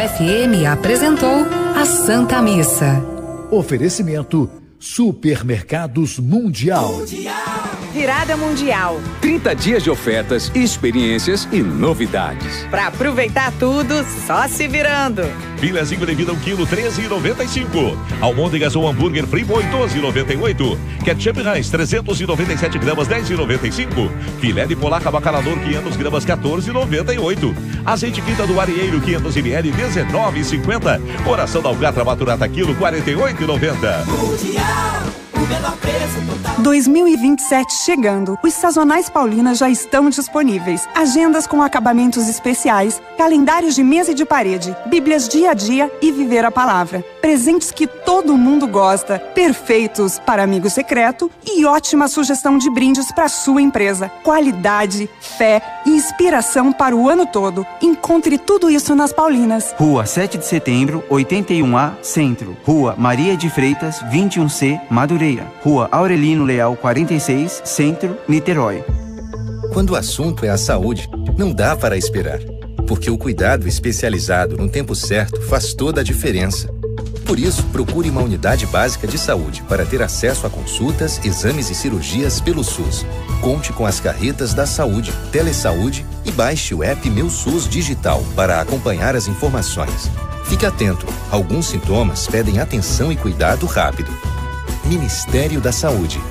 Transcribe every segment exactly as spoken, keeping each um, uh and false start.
F M apresentou a Santa Missa. Oferecimento Supermercados Mundial. Virada Mundial. trinta dias de ofertas, experiências e novidades. Pra aproveitar tudo, só se virando. Filezinho de vida um quilo, treze reais e noventa e cinco centavos. Almôndegas ou hambúrguer Friboi, doze reais e noventa e oito centavos. Ketchup Heinz, trezentos e noventa e sete gramas, dez reais e noventa e cinco centavos. Filé de polaca bacalhau, quinhentas gramas, quatorze reais e noventa e oito centavos. Azeite Quinta do Arieiro, quinhentos mililitros, dezenove reais e cinquenta centavos. Coração da Alcatra Maturata, quilo, quarenta e oito reais e noventa centavos. Mundial, o menor preço total. dois mil e vinte e sete chegando. Os sazonais Paulina já estão disponíveis. Agendas com acabamentos especiais, calendários de mesa e de parede, bíblias dia a dia e viver a palavra. Presentes que todo mundo gosta, perfeitos para amigo secreto e ótima sugestão de brindes para sua empresa. Qualidade, fé e inspiração para o ano todo. Encontre tudo isso nas Paulinas. Rua sete de setembro, oitenta e um A, Centro. Rua Maria de Freitas, vinte e um C, Madureira. Rua Aurelino Leal, quarenta e seis, Centro, Niterói. Quando o assunto é a saúde, não dá para esperar. Porque o cuidado especializado no tempo certo faz toda a diferença. Por isso, procure uma unidade básica de saúde para ter acesso a consultas, exames e cirurgias pelo SUS. Conte com as carretas da saúde, Telesaúde e baixe o app Meu SUS Digital para acompanhar as informações. Fique atento, alguns sintomas pedem atenção e cuidado rápido. Ministério da Saúde.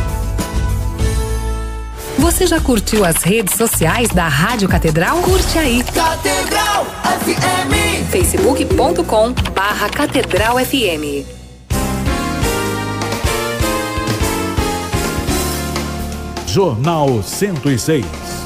Você já curtiu as redes sociais da Rádio Catedral? Curte aí. Catedral F M. facebook ponto com barra Catedral F M. Jornal cento e seis.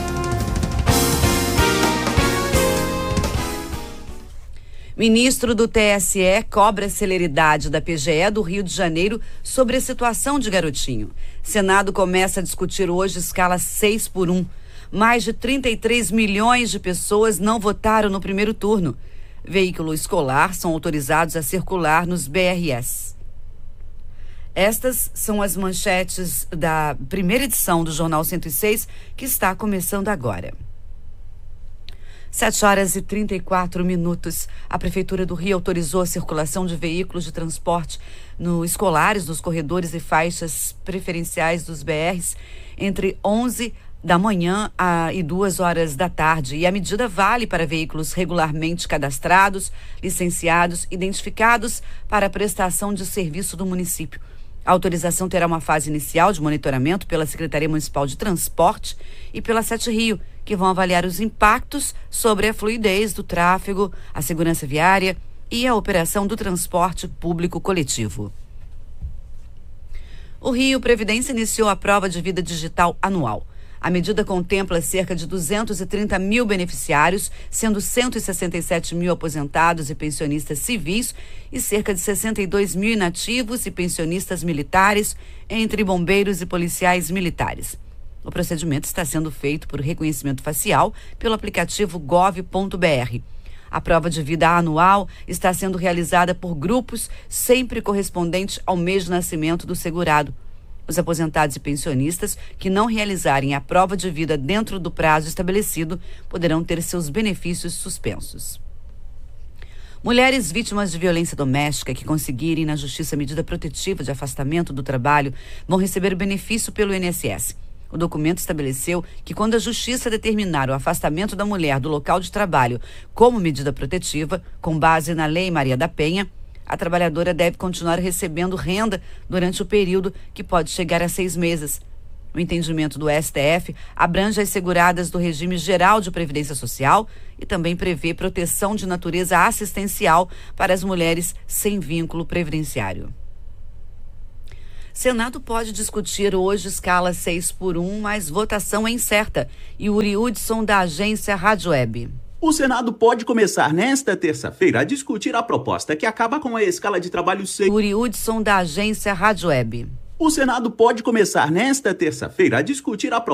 Ministro do T S E cobra a celeridade da P G E do Rio de Janeiro sobre a situação de Garotinho. Senado começa a discutir hoje escala seis por um. Mais de trinta e três milhões de pessoas não votaram no primeiro turno. Veículo escolar são autorizados a circular nos B R S. Estas são as manchetes da primeira edição do Jornal cento e seis, que está começando agora. Sete horas e trinta e quatro minutos. A Prefeitura do Rio autorizou a circulação de veículos de transporte no escolares, nos corredores e faixas preferenciais dos B Rs entre onze da manhã a, e duas horas da tarde. E a medida vale para veículos regularmente cadastrados, licenciados, identificados para a prestação de serviço do município. A autorização terá uma fase inicial de monitoramento pela Secretaria Municipal de Transporte e pela Sete Rio, que vão avaliar os impactos sobre a fluidez do tráfego, a segurança viária e a operação do transporte público coletivo. O Rio Previdência iniciou a prova de vida digital anual. A medida contempla cerca de duzentos e trinta mil beneficiários, sendo cento e sessenta e sete mil aposentados e pensionistas civis e cerca de sessenta e dois mil inativos e pensionistas militares, entre bombeiros e policiais militares. O procedimento está sendo feito por reconhecimento facial pelo aplicativo gov ponto br. A prova de vida anual está sendo realizada por grupos, sempre correspondente ao mês de nascimento do segurado. Os aposentados e pensionistas que não realizarem a prova de vida dentro do prazo estabelecido poderão ter seus benefícios suspensos. Mulheres vítimas de violência doméstica que conseguirem na Justiça medida protetiva de afastamento do trabalho vão receber benefício pelo I N S S. O documento estabeleceu que quando a Justiça determinar o afastamento da mulher do local de trabalho como medida protetiva, com base na Lei Maria da Penha, a trabalhadora deve continuar recebendo renda durante o período, que pode chegar a seis meses. O entendimento do S T F abrange as seguradas do regime geral de previdência social e também prevê proteção de natureza assistencial para as mulheres sem vínculo previdenciário. Senado pode discutir hoje escala seis por um, mas votação é incerta. Yuri Hudson, da agência Rádio Web. O Senado pode começar nesta terça-feira a discutir a proposta que acaba com a escala de trabalho seis. Yuri Hudson, da agência Rádio Web. O Senado pode começar nesta terça-feira a discutir a proposta